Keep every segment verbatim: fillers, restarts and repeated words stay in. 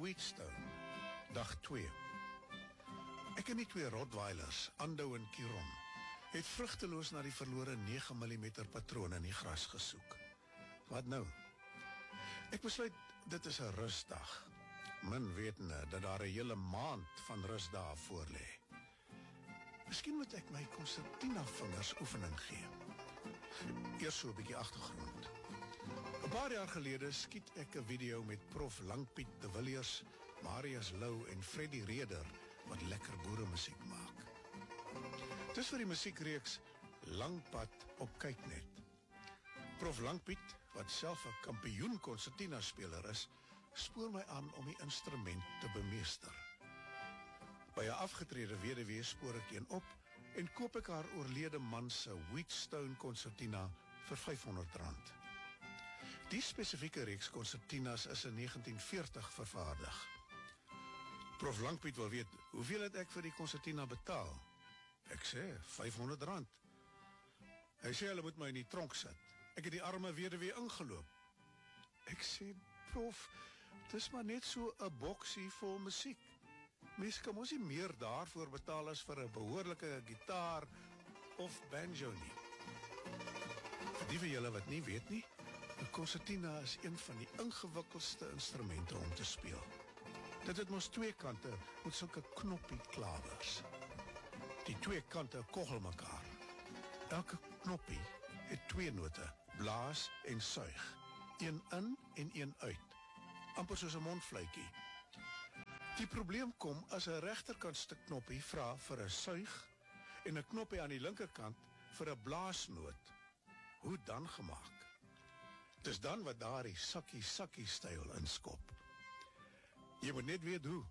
Wheatstone, dag twee. Ek en die twee Rottweilers, Ando en Kiron, het vruchteloos na die verlore nege millimeter patroon in die gras gesoek. Wat nou? Ek besluit, dit is 'n rustdag. Min wetende dat daar 'n hele maand van rustdae voorlê. Miskien moet ek my konsertina vingers oefening gee. Eers so 'n bietjie agtergrond. 'n Paar jaar gelede skiet ek 'n video met prof Langpiet de Villiers, Marius Lou en Freddy Reder wat lekker boeremusiek maak. Dis vir die musiekreeks Langpad op Kyknet. Prof Langpiet, wat self 'n kampioen konsertina speler is, spoor my aan om die instrument te bemeester. By 'n afgetrede weduwee spoor ek een op en koop ek haar oorlede man se Wheatstone konsertina vir vyfhonderd rand. Die spesifieke reeks konsertinas is in negentien veertig vervaardig. Prof Langpiet wil weet, hoeveel het ek vir die konsertina betaal? Ek sê, vyfhonderd rand. Hy sê, hulle moet my in die tronk sit. Ek het die arme weduwee ingeloop. Ek sê, prof, dis maar net so 'n boksie vol musiek. Mens kan mos nie meer daarvoor betaal as vir 'n behoorlike gitaar of banjo nie. Vir die van julle wat nie weet nie, 'n konsertina is een van die ingewikkeldste instrumente om te speel. Dit het mos twee kante met sulke knoppie klawers. Die twee kante kogel mekaar. Elke knoppie het twee note, blaas en suig. Een in en een uit. Amper soos 'n mondfluitjie. Die probleem kom as 'n regterkantste knoppie vra vir 'n suig en 'n knoppie aan die linkerkant vir 'n blaasnoot. Hoe dan gemaak? Dis dan wat daardie sakkie-sakkie styl inskop. Jy moet net weet hoe.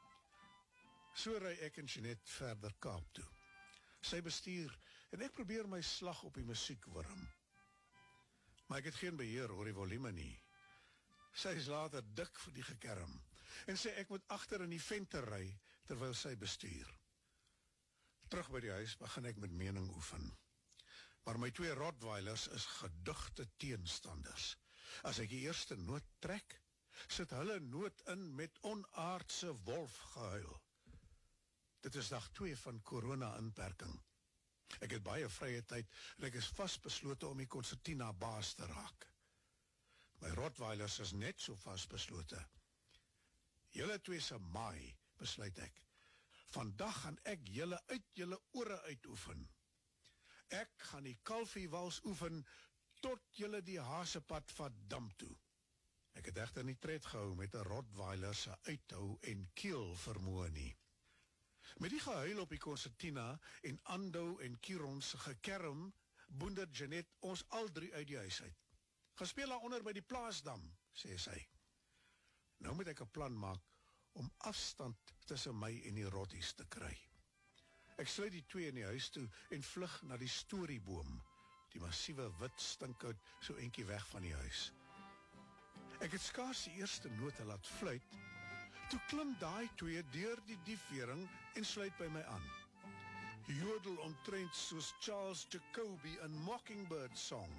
So ry ek en Jeanette verder Kaap toe. Sy bestuur en ek probeer my slag op die musiekwurm. Maar ek het geen beheer oor die volume nie. Sy is later dik vir die gekerm en sê ek moet agter in die venter ry terwyl sy bestuur. Terug by die huis begin ek met mening oefen. Maar my twee Rottweilers is gedigte teenstanders. As ek die eerste noot trek, sit hulle noot in met onaardse wolfgehuil. Dit is dag twee van corona-inperking. Ek het baie vrye tyd en ek is vasbeslote om die konsertina baas te raak. My Rottweilers is net so vasbeslote. Julle twee se maai, besluit ek. Vandag gaan ek julle uit julle ore uitoefen. Ek gaan die kalfiewals oefen tot julle die hasepad vat dam toe. Ek het egter nie tred gehou met 'n Rottweiler se uithou en keel vermoë nie. Met die gehuil op die konsertina en Ando en Kiron se gekerm, boender Jeanette ons al drie uit die huis uit. Gaan speel daar onder by die plaasdam, sê sy. Nou moet ek 'n plan maak om afstand tussen my en die rotties te kry. Ek sluit die twee in die huis toe en vlug na die storieboom, die massiewe wit stinkhout so entjie weg van die huis. Ek het skaars die eerste note laat fluit, toe klim daai twee deur die diefwering en sluit by my aan. Jodel omtrent soos Charles Jacobi in Mockingbird Song.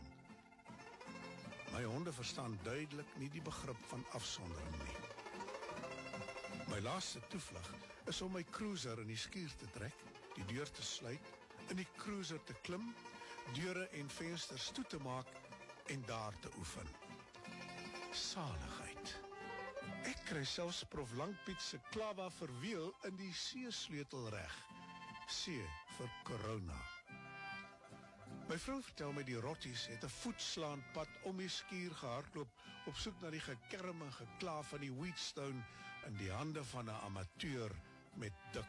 My honde verstaan duidelik nie die begrip van afsondering nie. My laaste toevlug is om my cruiser in die skuur te trek, die deur te sluit, in die cruiser te klim, deure en vensters toe te maak en daar te oefen. Saligheid. Ek kry selfs prof Langpiet se klava verweel in die C-sleutel reg. C vir corona. My vrou vertel my die rotties het 'n voetslaand pad om die skuur gehardloop op soek na die gekerm en gekla van die Wheatstone in die hande van 'n amateur met dik